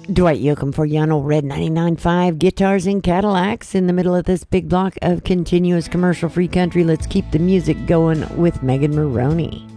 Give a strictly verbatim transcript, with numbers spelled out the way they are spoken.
Dwight Yoakam for Yano Red ninety-nine point five Guitars and Cadillacs in the middle of this big block of continuous commercial free country. Let's keep the music going with Megan Maroney.